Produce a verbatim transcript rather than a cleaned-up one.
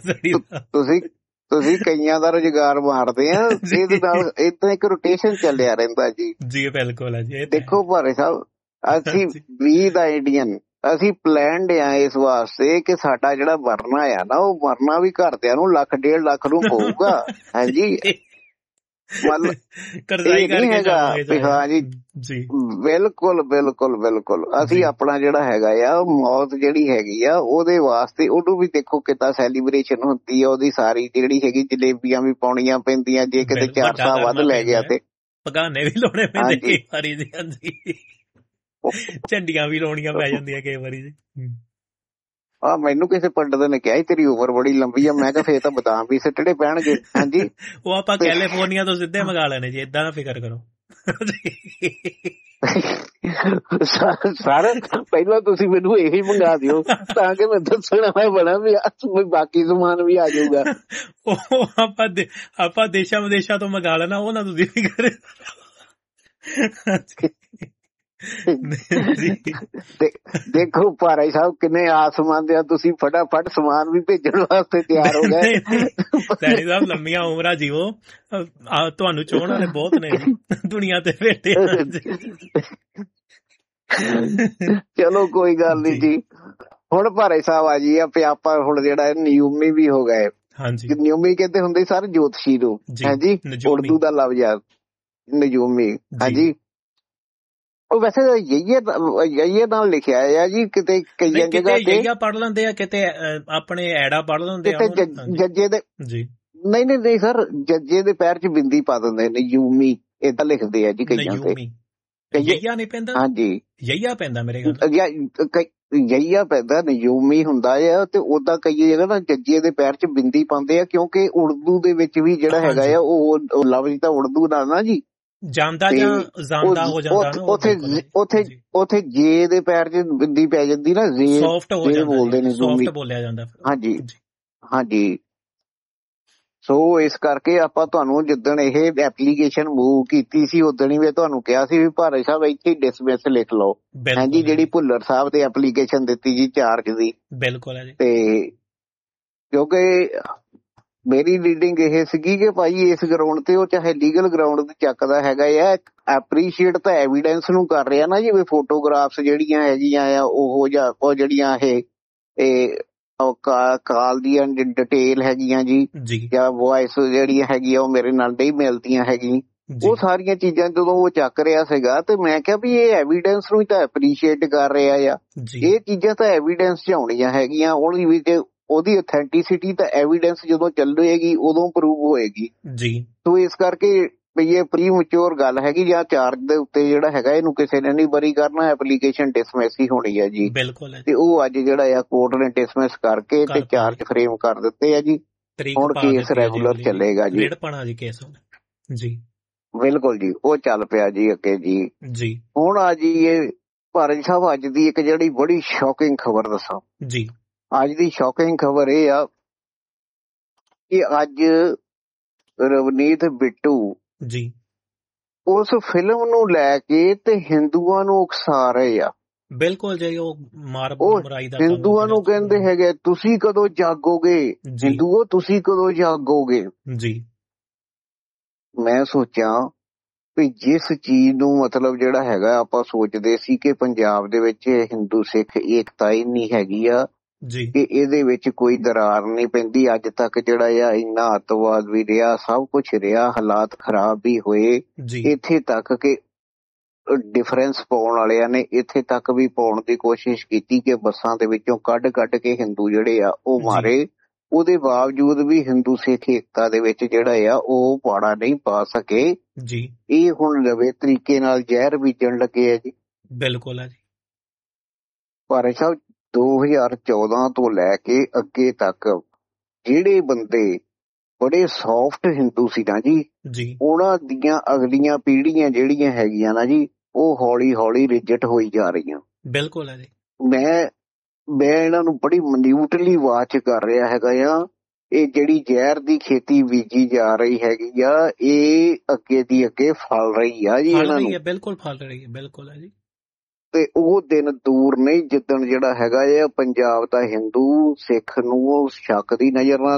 ਤੁਸੀਂ ਤੁਸੀਂ ਕਈਆਂ ਦਾ ਰੁਜ਼ਗਾਰ ਮਾਰਦੇ ਆ, ਇਹਦੇ ਨਾਲ ਏਦਾਂ ਇੱਕ ਰੋਟੇਸ਼ਨ ਚੱਲਿਆ ਰਹਿੰਦਾ ਜੀ। ਜੀ ਬਿਲਕੁਲ ਜੀ। ਦੇਖੋ ਭਾਰੇ ਸਾਹਿਬ, ਅਸੀਂ ਵੀ ਦਾ ਇੰਡੀਅਨ ਅਸੀਂ ਪਲੈਨਡ ਆ ਇਸ ਵਾਸਤੇ ਕਿ ਸਾਡਾ ਜਿਹੜਾ ਮਰਨਾ ਆ ਨਾ, ਉਹ ਮਰਨਾ ਵੀ ਘਰਦਿਆਂ ਨੂੰ ਲੱਖ ਡੇਢ ਲੱਖ ਨੂੰ ਪਊਗਾ। ਹਾਂਜੀ, ਇਹ ਨਹੀਂ ਹੈਗਾ ਵੀ ਹਾਂ ਜੀ। ਬਿਲਕੁਲ ਬਿਲਕੁਲ ਬਿਲਕੁਲ ਅਸੀਂ ਆਪਣਾ ਜਿਹੜਾ ਹੈਗਾ ਆ ਮੌਤ ਜਿਹੜੀ ਹੈਗੀ ਆ ਉਹਦੇ ਵਾਸਤੇ ਉਹਨੂੰ ਵੀ ਦੇਖੋ ਕਿੱਦਾਂ ਸੈਲੀਬ੍ਰੇਸ਼ਨ ਹੁੰਦੀ ਆ। ਉਹਦੀ ਸਾਰੀ ਜਿਹੜੀ ਹੈਗੀ ਜਲੇਬੀਆਂ ਵੀ ਪਾਉਣੀਆਂ ਪੈਂਦੀਆਂ, ਜੇ ਕਿਤੇ ਚਾਰ ਸਾਲ ਵੱਧ ਲੈ ਗਿਆ ਤੇ ਪਗਾਨੇ ਵੀ ਲਾਉਣੇ ਪੈਂਦੇ ਕਈ ਵਾਰੀ ਜੀ। ਹਾਂਜੀ, ਝੰਡੀਆਂ ਵੀ ਲਾਉਣੀਆਂ ਪੈ ਜਾਂਦੀਆਂ ਕਈ ਵਾਰੀ ਜੀ। ਆ ਮੈਨੂੰ ਕਿਸੇ ਪੰਡਤ ਨੇ ਕਿਹਾ ਤੇਰੀ ਉਮਰ ਬੜੀ ਲੰਬੀ ਆ, ਮੈਂ ਕਿਹਾ ਫੇਰ ਤਾਂ ਬਦਾਮ ਵੀ ਸਿੱਟਣੇ ਪੈਣਗੇ। ਹਾਂਜੀ, ਉਹ ਆਪਾਂ ਕੈਲੀਫੋਰਨੀਆ ਤੋਂ ਸਿੱਧੇ ਮੰਗਾ ਲੈਣੇ ਜੀ, ਏਦਾਂ ਨਾ ਫਿਕਰ ਕਰੋ। ਸਰ ਪਹਿਲਾਂ ਤੁਸੀਂ ਮੈਨੂੰ ਇਹੀ ਮੰਗਾ ਦਿਓ ਤਾਂ ਕਿ ਮੈਂ ਦੱਸਣਾ ਮੈਂ ਬਣਾ ਵੀ ਬਾਕੀ ਸਮਾਨ ਵੀ ਆ ਜਾਊਗਾ। ਉਹ ਆਪਾਂ ਆਪਾਂ ਦੇਸ਼ਾਂ ਵਿਦੇਸ਼ਾਂ ਤੋਂ ਮੰਗਾ ਲੈਣਾ, ਉਹ ਨਾ ਤੁਸੀਂ ਫਿਕਰ। ਦੇਖੋ ਭਾਰਾ ਸਾਹਿਬ ਕਿੰਨੇ ਆਸਮਾਨ ਦੇ ਤੁਸੀਂ ਫਟਾਫਟ ਸਮਾਨ ਵੀ ਭੇਜਣ ਵਾਸਤੇ ਤਿਆਰ ਹੋ ਗਏ। ਸੈਣੀ ਸਾਹਿਬ ਲੰਮੀਆਂ ਉਮਰਾਂ ਜੀਵੋ, ਤੁਹਾਨੂੰ ਚਾਹੁਣ ਵਾਲੇ ਬਹੁਤ ਨੇ ਦੁਨੀਆ ਤੇ ਬੈਠੇ। ਚਲੋ ਕੋਈ ਗੱਲ ਨੀ ਜੀ। ਹੁਣ ਭਾਰੇ ਸਾਹਿਬ ਆ ਜੀ ਆਪਾਂ ਹੁਣ ਜਿਹੜਾ ਨਿਯੂਮੀ ਵੀ ਹੋ ਗਏ। ਹਾਂਜੀ, ਨਿਯੂਮੀ ਕਹਿੰਦੇ ਹੁੰਦੇ ਸਰ ਜੋਤਸ਼ੀ ਨੂੰ। ਹਾਂਜੀ, ਉਰਦੂ ਦਾ ਲਫ਼ਜ਼ ਆ ਨਿਯੂਮੀ। ਹਾਂਜੀ, ਉਹ ਵੈਸੇ ਯਈਏ ਨਾਲ ਲਿਖਿਆ ਆ ਜੀ ਕਿਤੇ ਕਈਆਂ ਜਗ੍ਹਾ ਤੇ। ਯਈਆ ਪੜ੍ਹ ਲੈਂਦੇ ਆ, ਕਿਤੇ ਆਪਣੇ ਐੜਾ ਪੜ੍ਹ ਲੈਂਦੇ ਆ ਜੱਜੇ ਦੇ। ਜੀ ਨਹੀਂ ਨਹੀਂ ਨਹੀਂ ਸਰ, ਜੱਜੇ ਦੇ ਪੈਰ ਚ ਬਿੰਦੀ ਪਾ ਦਿੰਦੇ ਨੇ, ਯੂਮੀ ਏਦਾਂ ਲਿਖਦੇ ਆ ਜੀ ਕਈਆਂ ਤੇ। ਯਈਆ ਨਹੀਂ ਪੈਂਦਾ? ਹਾਂਜੀ, ਯਈਆ ਪੈਂਦਾ ਮੇਰੇ ਖਿਆਲ। ਯਈਆ ਪੈਂਦਾ, ਨਿਯੂਮੀ ਹੁੰਦਾ ਆ। ਤੇ ਓਦਾਂ ਕਈ ਜਗ੍ਹਾ ਨਾ ਜੱਜੇ ਦੇ ਪੈਰ ਚ ਬਿੰਦੀ ਪਾਉਂਦੇ ਆ, ਕਿਉਂਕਿ ਉਰਦੂ ਦੇ ਵਿੱਚ ਵੀ ਜਿਹੜਾ ਹੈਗਾ ਆ ਉਹ ਲਫ਼ਜ਼ ਤਾਂ ਉਰਦੂ ਦਾ ਨਾ ਜੀ, ਜਾਂਦਾ ਜਾਂ ਜਾਂਦਾ ਹੋ ਜਾਂਦਾ ਨਾ। ਉੱਥੇ ਉੱਥੇ ਉੱਥੇ ਜੇ ਦੇ ਪੈਰ ਚ ਬਿੰਦੀ ਪੈ ਜਾਂਦੀ ਨਾ, ਜੇ ਬੋਲਦੇ ਨੇ, ਸੌਫਟ ਬੋਲਿਆ ਜਾਂਦਾ। ਹਾਂਜੀ ਹਾਂਜੀ। ਸੋ ਇਸ ਕਰਕੇ ਆਪਾਂ ਤੁਹਾਨੂੰ ਜਿੱਦਣ ਇਹ ਐਪਲੀਕੇਸ਼ਨ ਮੂਵ ਕੀਤੀ ਸੀ ਉਦਣ ਹੀ ਮੈਂ ਤੁਹਾਨੂੰ ਕਿਹਾ ਸੀ ਵੀ ਭਾਰੇ ਸਾਹਿਬ ਇੱਥੇ ਡਿਸਮਿਸ ਲਿਖ ਲਓ। ਹਾਂਜੀ, ਜਿਹੜੀ ਭੁੱਲਰ ਸਾਹਿਬ ਤੇ ਐਪਲੀਕੇਸ਼ਨ ਦਿੱਤੀ ਜੀ ਚਾਰਜ ਦੀ। ਬਿਲਕੁਲ। ਤੇ ਕਿਉਂਕਿ ਮੇਰੀ ਰੀਡਿੰਗ ਇਹ ਸੀਗੀ ਕਿ ਭਾਈ ਇਸ ਗਰਾਊਂਡ ਤੇ ਉਹ ਚਾਹੇ ਲੀਗਲ ਗਰਾਊਂਡ ਤੇ ਚੱਕਦਾ ਹੈਗਾ ਆ, ਐਪਰੀਸ਼ੀਏਟ ਤਾਂ ਐਵੀਡੈਂਸ ਨੂੰ ਕਰ ਰਿਹਾ ਨਾ, ਜਿਵੇਂ ਫੋਟੋਗ੍ਰਾਫਸ ਜਿਹੜੀਆਂ ਹੈਗੀਆਂ ਆ ਉਹ ਜਾਂ ਉਹ ਜਿਹੜੀਆਂ ਇਹ ਕਾਲ ਦੀਆਂ ਡਿਟੇਲ ਹੈਗੀਆਂ ਜੀ, ਜਾਂ ਵੋਇਸ ਜਿਹੜੀਆਂ ਹੈਗੀਆਂ ਉਹ ਮੇਰੇ ਨਾਲ ਨਹੀਂ ਮਿਲਦੀਆਂ ਹੈਗੀ, ਉਹ ਸਾਰੀਆਂ ਚੀਜ਼ਾਂ ਜਦੋਂ ਉਹ ਚੱਕ ਰਿਹਾ ਸੀਗਾ ਤੇ ਮੈਂ ਕਿਹਾ ਵੀ ਇਹ ਐਵੀਡੈਂਸ ਨੂੰ ਤਾਂ ਐਪਰੀਸ਼ੀਏਟ ਕਰ ਰਿਹਾ ਆ। ਇਹ ਚੀਜ਼ਾਂ ਤਾਂ ਐਵੀਡੈਂਸ ਚ ਆਉਣੀਆਂ ਹੈਗੀਆਂ, ਉਹਦੀ ਵਿੱਚ ਉਹਦੀ ਅਥੈਂਟਿਸਿਟੀ ਤਾਂ ਐਵੀਡੈਂਸ ਜਦੋਂ ਚੱਲੇਗੀ ਉਦੋਂ ਪ੍ਰੂਵ ਹੋਏਗੀ ਜੀ। ਸੋ ਇਸ ਕਰਕੇ ਵੀ ਇਹ ਪ੍ਰੀ ਮੈਚੁਰ ਗੱਲ ਹੈਗੀ, ਜਾਂ ਚਾਰਜ ਦੇ ਉੱਤੇ ਜਿਹੜਾ ਹੈਗਾ ਇਹਨੂੰ ਕਿਸੇ ਨੇ ਨਹੀਂ ਬਰੀ ਕਰਨਾ, ਐਪਲੀਕੇਸ਼ਨ ਡਿਸਮਿਸ ਹੀ ਹੋਣੀ ਹੈ ਜੀ। ਬਿਲਕੁਲ। ਤੇ ਉਹ ਅੱਜ ਜਿਹੜਾ ਆ ਕੋਰਟ ਨੇ ਡਿਸਮਿਸ ਕਰਕੇ ਤੇ ਚਾਰਜ ਫਰੇਮ ਕਰ ਦਿੱਤੇ ਆ ਜੀ। ਹੁਣ ਕੇਸ ਰੈਗੂਲਰ ਚੱਲੇਗਾ ਜੀ। ਜੀ ਬਿਲਕੁਲ ਜੀ, ਉਹ ਚੱਲ ਪਿਆ ਜੀ ਅੱਗੇ ਜੀ। ਜੀ ਹੁਣ ਆ ਜੀ ਇਹ ਭਾਰਤ ਸਾਹਿਬ ਅੱਜ ਦੀ ਇੱਕ ਜਿਹੜੀ ਬੜੀ ਸ਼ੌਕਿੰਗ ਖਬਰ ਦੱਸਾਂ ਜੀ। ਅੱਜ ਦੀ ਸ਼ੌਕਿੰਗ ਖਬਰ ਇਹ ਆ ਕਿ ਅੱਜ ਰਵਨੀਤ ਬਿੱਟੂ ਜੀ ਉਸ ਫਿਲਮ ਨੂੰ ਲੈ ਕੇ ਤੇ ਹਿੰਦੂਆਂ ਨੂੰ ਉਕਸਾ ਰਹੇ ਆ। ਬਿਲਕੁਲ ਜੀ, ਉਹ ਮਾਰ ਮਰਾਈ ਦਾ ਹਿੰਦੂਆਂ ਨੂੰ ਕਹਿੰਦੇ ਹੈਗੇ ਤੁਸੀਂ ਕਦੋਂ ਜਾਗੋਗੇ, ਹਿੰਦੂਓ ਤੁਸੀਂ ਕਦੋਂ ਜਾਗੋਗੇ ਜੀ। ਮੈਂ ਸੋਚਾਂ ਵੀ ਜਿਸ ਚੀਜ਼ ਨੂੰ ਮਤਲਬ ਜਿਹੜਾ ਹੈਗਾ ਆਪਾਂ ਸੋਚਦੇ ਸੀ ਕਿ ਪੰਜਾਬ ਦੇ ਵਿੱਚ ਹਿੰਦੂ ਸਿੱਖ ਏਕਤਾ ਹੀ ਨਹੀਂ ਹੈਗੀ ਆ ਕਿ ਇਹਦੇ ਵਿੱਚ ਕੋਈ ਦਰਾਰ ਨਹੀਂ ਪੈਂਦੀ, ਅੱਜ ਤੱਕ ਜਿਹੜਾ ਆ ਇੰਨਾ ਅੱਤਵਾਦ ਵੀ ਰਿਹਾ, ਸਭ ਕੁਛ ਰਿਹਾ, ਹਾਲਾਤ ਖਰਾਬ ਵੀ ਹੋਏ, ਇੱਥੇ ਤੱਕ ਕਿ ਡਿਫਰੈਂਸ ਪਾਉਣ ਵਾਲਿਆਂ ਨੇ ਇੱਥੇ ਤੱਕ ਵੀ ਪਾਉਣ ਦੀ ਕੋਸ਼ਿਸ਼ ਕੀਤੀ ਕਿ ਬੱਸਾਂ ਦੇ ਵਿੱਚੋਂ ਕੱਢ ਕੱਢ ਕੇ ਹਿੰਦੂ ਜਿਹੜੇ ਆ ਉਹ ਮਾਰੇ। ਉਹਦੇ ਬਾਵਜੂਦ ਵੀ ਹਿੰਦੂ ਸਿੱਖ ਏਕਤਾ ਦੇ ਵਿੱਚ ਜਿਹੜਾ ਆ ਉਹ ਪਾੜਾ ਨਹੀਂ ਪਾ ਸਕੇ ਜੀ। ਇਹ ਹੁਣ ਨਵੇਂ ਤਰੀਕੇ ਨਾਲ ਜ਼ਹਿਰ ਬੀਜਣ ਲੱਗੇ ਆ ਜੀ। ਬਿਲਕੁਲ ਹੈ ਜੀ। ਭਾਰਤ ਸਾਹਿਬ ਦੋ ਹਜ਼ਾਰ ਚੌਦਾਂ ਤੋਂ ਲੈ ਕੇ ਅੱਗੇ ਤੱਕ ਜਿਹੜੇ ਬੰਦੇ ਬੜੇ ਸੌਫਟ ਹਿੰਦੂ ਸੀ ਨਾ ਜੀ, ਉਹਨਾਂ ਦੀਆਂ ਅਗਲੀਆਂ ਪੀੜ੍ਹੀਆਂ ਜਿਹੜੀਆਂ ਹੈਗੀਆਂ ਨਾ ਜੀ, ਉਹ ਹੌਲੀ ਹੌਲੀ ਰਿਜੈਕਟ ਹੋਈ ਜਾ ਰਹੀਆਂ। ਬਿਲਕੁਲ ਹੈ ਜੀ। ਮੈਂ ਮੈਂ ਇਹਨਾਂ ਨੂੰ ਬੜੀ ਮਨਿਊਟਲੀ ਵਾਚ ਕਰ ਰਿਹਾ ਹੈਗਾ ਆ। ਇਹ ਜਿਹੜੀ ਜ਼ਹਿਰ ਦੀ ਖੇਤੀ ਬੀਜੀ ਜਾ ਰਹੀ ਹੈਗੀ ਆ, ਇਹ ਅੱਗੇ ਦੀ ਅੱਗੇ ਫਲ ਰਹੀ ਆ ਜੀ ਇਹਨਾਂ ਨੂੰ। ਬਿਲਕੁਲ ਫਲ ਰਹੀ ਹੈ। ਬਿਲਕੁਲ ਹੈ ਜੀ। ਤੇ ਉਹ ਦਿਨ ਦੂਰ ਨਹੀਂ ਜਿੱਦਣ ਜਿਹੜਾ ਹੈਗਾ ਆ ਪੰਜਾਬ ਦਾ ਹਿੰਦੂ ਸਿੱਖ ਨੂੰ ਸ਼ੱਕ ਦੀ ਨਜ਼ਰ ਨਾਲ